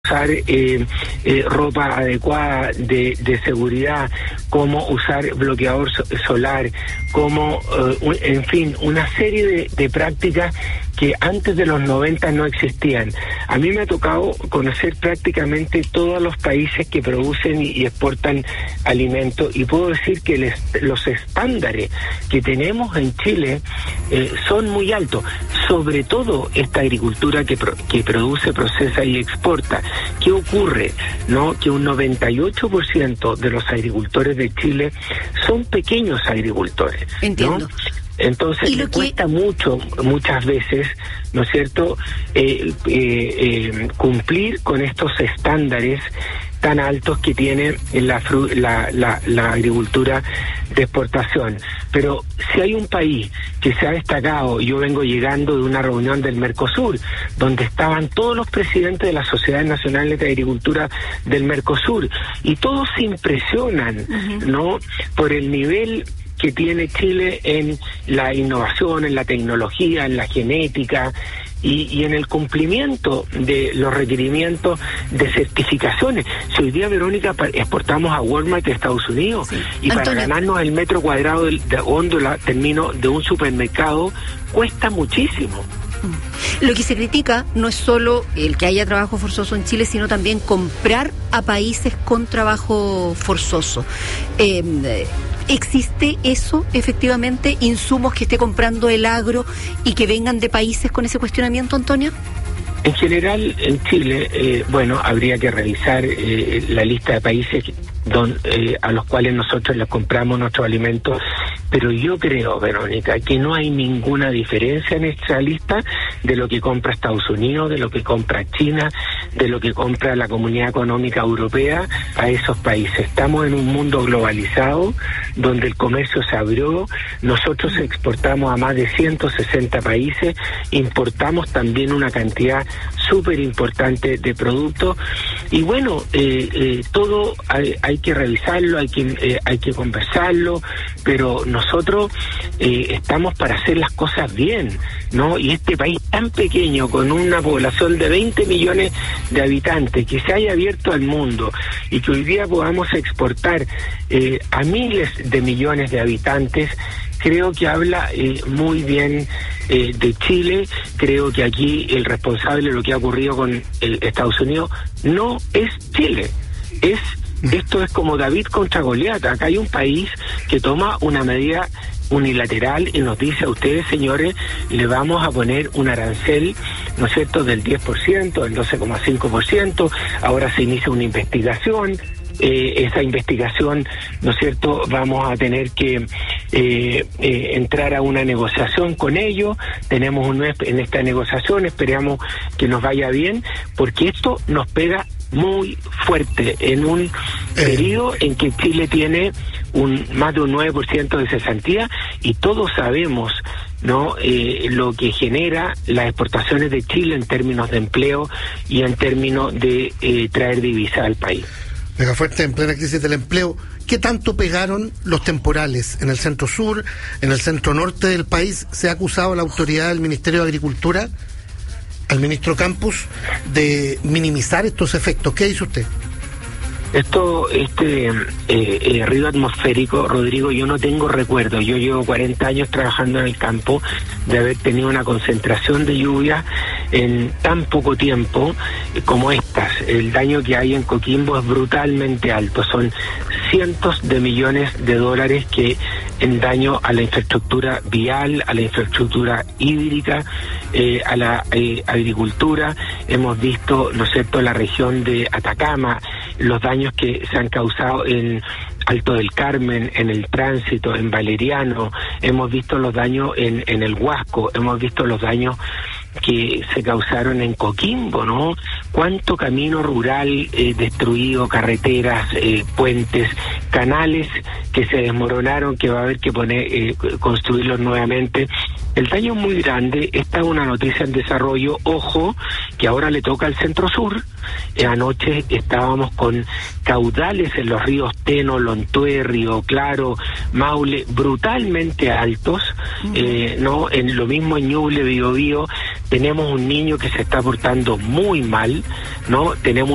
usar ropa adecuada de seguridad, cómo usar bloqueador solar, cómo, en fin, una serie de prácticas que antes de los 90 no existían. A mí me ha tocado conocer prácticamente todos los países que producen y exportan alimentos, y puedo decir que los estándares que tenemos en Chile son muy altos, sobre todo esta agricultura que produce, procesa y exporta. ¿Qué ocurre? ¿No? Que un 98% de los agricultores de Chile son pequeños agricultores. Entiendo. ¿No? Entonces le cuesta muchas veces, ¿no es cierto?, cumplir con estos estándares tan altos que tiene la agricultura de exportación. Pero si hay un país que se ha destacado, yo vengo llegando de una reunión del Mercosur, donde estaban todos los presidentes de las sociedades nacionales de agricultura del Mercosur, y todos se impresionan, ¿no?, por el nivel que tiene Chile en la innovación, en la tecnología, en la genética y en el cumplimiento de los requerimientos de certificaciones. Si hoy día, Verónica, exportamos a Walmart de Estados Unidos, sí, y Antonio, para ganarnos el metro cuadrado de góndola de un supermercado cuesta muchísimo. Lo que se critica no es solo el que haya trabajo forzoso en Chile, sino también comprar a países con trabajo forzoso. ¿Existe eso, efectivamente, insumos que esté comprando el agro y que vengan de países con ese cuestionamiento, Antonio? En general, en Chile, habría que revisar la lista de países a los cuales nosotros les compramos nuestros alimentos, pero yo creo, Verónica, que no hay ninguna diferencia en esta lista de lo que compra Estados Unidos, de lo que compra China, de lo que compra la Comunidad Económica Europea a esos países. Estamos en un mundo globalizado donde el comercio se abrió, nosotros exportamos a más de 160 países, importamos también una cantidad súper importante de productos, y todo hay que revisarlo, hay que conversarlo, pero nosotros estamos para hacer las cosas bien, ¿no? Y este país tan pequeño, con una población de 20 millones de habitantes, que se haya abierto al mundo y que hoy día podamos exportar a miles de millones de habitantes, creo que habla muy bien de Chile. Creo que aquí el responsable de lo que ha ocurrido con Estados Unidos no es Chile, esto es como David contra Goliat. Acá hay un país que toma una medida unilateral y nos dice a ustedes, señores, le vamos a poner un arancel, ¿no es cierto?, del 10%, del 12,5%, ahora se inicia una investigación. Esa investigación, ¿no es cierto?, vamos a tener que entrar a una negociación con ellos. Tenemos en esta negociación, esperamos que nos vaya bien, porque esto nos pega muy fuerte en un periodo en que Chile tiene más de un 9% de cesantía, y todos sabemos, ¿no?, lo que genera las exportaciones de Chile en términos de empleo y en términos de traer divisas al país. Mega fuerte en plena crisis del empleo. ¿Qué tanto pegaron los temporales en el centro sur, en el centro norte del país? Se ha acusado a la autoridad del Ministerio de Agricultura, al ministro Campos, de minimizar estos efectos. ¿Qué dice usted? Río atmosférico, Rodrigo, yo no tengo recuerdo. Yo llevo 40 años trabajando en el campo, de haber tenido una concentración de lluvia en tan poco tiempo como estas. El daño que hay en Coquimbo es brutalmente alto. Son cientos de millones de dólares que en daño a la infraestructura vial, a la infraestructura hídrica, a la agricultura. Hemos visto, ¿no es cierto?, la región de Atacama, los daños que se han causado en Alto del Carmen, en el Tránsito, en Valeriano. Hemos visto los daños en el Huasco, hemos visto los daños que se causaron en Coquimbo, ¿no? Cuánto camino rural destruido, carreteras, puentes, canales que se desmoronaron, que va a haber que construirlos nuevamente. El daño es muy grande. Esta es una noticia en desarrollo. Ojo, que ahora le toca al centro sur. Anoche estábamos con caudales en los ríos Teno, Lontué, Río Claro, Maule, brutalmente altos, ¿no? En lo mismo en Ñuble, Biobío. Tenemos un niño que se está portando muy mal, ¿no? Tenemos